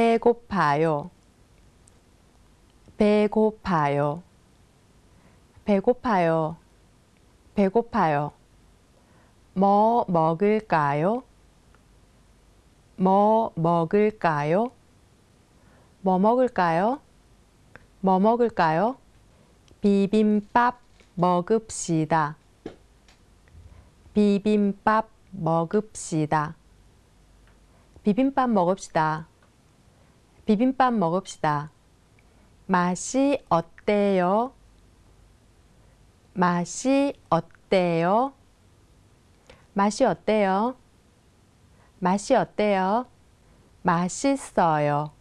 배고파요. 배고파요. 배고파요. 배고파요. 뭐 먹을까요? 뭐 먹을까요? 뭐 먹을까요? 뭐 먹을까요? 비빔밥 먹읍시다. 비빔밥 먹읍시다. 비빔밥 먹읍시다. 비빔밥 먹읍시다. 맛이 어때요? 맛이 어때요? 맛이 어때요? 맛이 어때요? 맛있어요.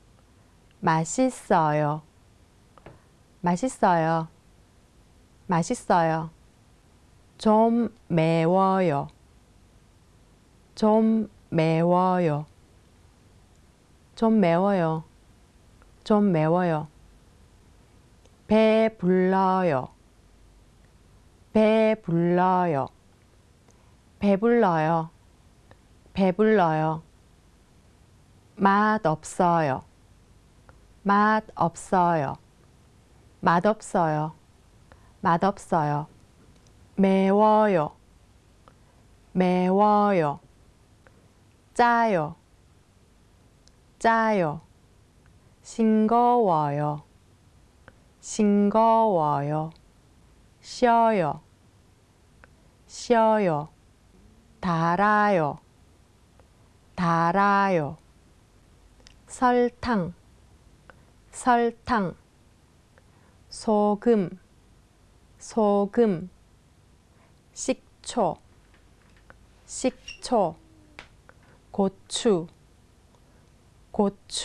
맛있어요. 맛있어요. 맛있어요. 좀 매워요. 좀 매워요. 좀 매워요. 좀 매워요. 배불러요. 배불러요. 배불러요. 배불러요. 맛없어요. 맛없어요. 맛없어요. 맛없어요. 매워요. 매워요. 짜요. 짜요. 싱거워요. 싱거워요. 쉬어요. 쉬어요. 달아요. 달아요. 설탕. 설탕. 소금. 소금. 식초. 식초. 고추. 고추.